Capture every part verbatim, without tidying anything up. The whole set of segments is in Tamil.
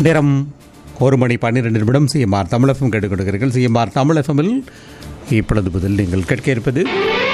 நேரம் ஒரு மணி பன்னிரெண்டு நிமிடம் சிஎம்ஆர் தமிழ் எஃப்எம் கேட்டுக்கொண்டிருக்கிறீர்கள். சிஎம்ஆர் தமிழ் எஃப்எம்மில் இப்பொழுது முதல் நீங்கள் கேட்க இருப்பது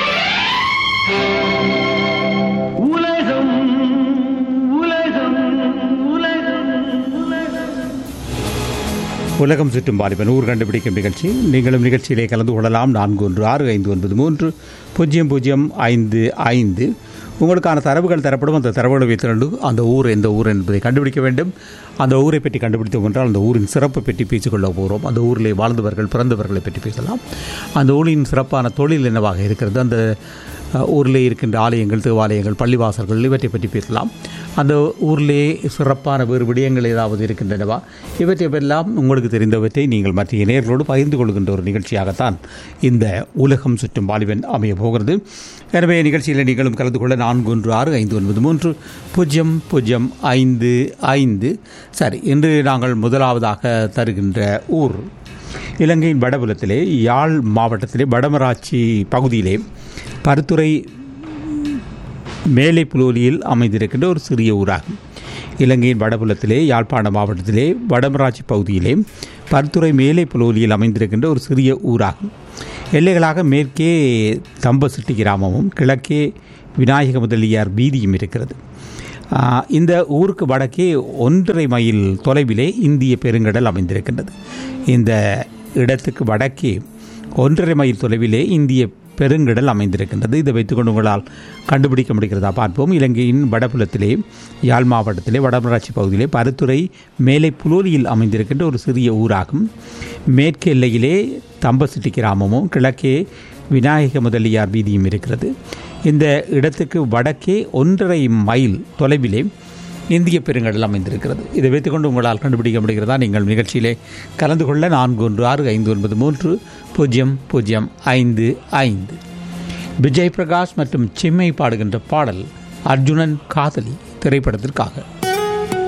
உலகம் சுற்றும் வாலிபன் ஊர் கண்டுபிடிக்கும் நிகழ்ச்சி. நீங்களும் நிகழ்ச்சியிலே கலந்து கொள்ளலாம். நான்கு ஒன்று ஆறு ஐந்து ஒன்பது மூன்று பூஜ்ஜியம் பூஜ்ஜியம் ஐந்து ஐந்து. உங்களுக்கான தரவுகள் தரப்படும். அந்த தரவுகளை வைத்திருந்து அந்த ஊர் எந்த ஊர் என்பதை கண்டுபிடிக்க வேண்டும். அந்த ஊரை பற்றி கண்டுபிடித்தோம் என்றால் அந்த ஊரின் சிறப்பை பற்றி பேசிக்கொள்ள போகிறோம். அந்த ஊரிலே வாழ்ந்தவர்கள் பிறந்தவர்களை பற்றி பேசலாம். அந்த ஊரின் சிறப்பான தொழில் என்னவாக இருக்கிறது, அந்த ஊரிலே இருக்கின்ற ஆலயங்கள், தேவாலயங்கள், பள்ளிவாசல்கள் இவற்றை பற்றி பேசலாம். அந்த ஊரிலே சிறப்பான வேறு விடயங்கள் ஏதாவது இருக்கின்றனவா, இவற்றையெல்லாம் உங்களுக்கு தெரிந்தவற்றை நீங்கள் மற்ற நேயர்களோடு பகிர்ந்து கொள்கின்ற ஒரு நிகழ்ச்சியாகத்தான் இந்த உலகம் சுற்றும் வாலிபன் அமைய போகிறது. எனவே நிகழ்ச்சியில் நீங்களும் கலந்து கொள்ள நான்கு ஒன்று ஆறு ஐந்து ஒன்பது மூன்று பூஜ்ஜியம் பூஜ்ஜியம் ஐந்து ஐந்து. சரி, இன்று நாங்கள் முதலாவதாக தருகின்ற ஊர் இலங்கையின் வடபுலத்திலே யாழ் மாவட்டத்திலே வடமராட்சி பகுதியிலே பருத்துறை மேலை புலோலியில் அமைந்திருக்கின்ற ஒரு சிறிய ஊராகும். இலங்கையின் வடபுலத்திலே யாழ்ப்பாண மாவட்டத்திலே வடமராட்சி பகுதியிலே பருத்துறை மேலை புலோலியில் அமைந்திருக்கின்ற ஒரு சிறிய ஊராகும். எல்லைகளாக மேற்கே தம்பசிட்டி கிராமமும் கிழக்கே விநாயக முதலியார் வீதியும் இருக்கிறது. இந்த ஊருக்கு வடக்கே ஒன்றரை மைல் தொலைவிலே இந்திய பெருங்கடல் அமைந்திருக்கின்றது. இந்த இடத்துக்கு வடக்கே ஒன்றரை மைல் தொலைவிலே இந்திய பெருங்கடல் அமைந்திருக்கின்றது. இதை வைத்துக்கொண்டு உங்களால் கண்டுபிடிக்க முடிகிறதா பார்ப்போம். இலங்கையின் வடபுலத்திலே யாழ் மாவட்டத்திலே வடமராட்சி பகுதியிலே பருத்துறை மேலை புலோலியில் அமைந்திருக்கின்ற ஒரு சிறிய ஊராகும். மேற்கு எல்லையிலே தம்பசிட்டி கிராமமும் கிழக்கே விநாயக முதலியார் வீதியும் இருக்கிறது. இந்த இடத்துக்கு வடக்கே ஒன்றரை மைல் தொலைவிலே இந்திய பெருங்கடல் அமைந்திருக்கிறது. இதை வைத்துக்கொண்டு உங்களால் கண்டுபிடிக்க முடிகிறதா? நீங்கள் நிகழ்ச்சியிலே கலந்து கொள்ள நான்கு ஒன்று ஆறு ஐந்து ஒன்பது மூன்று பூஜ்ஜியம் பூஜ்ஜியம் ஐந்து ஐந்து. விஜய் பிரகாஷ் மற்றும் சிம்மை பாடுகின்ற பாடல் அர்ஜுனன் காதலி திரைப்படத்திற்காக.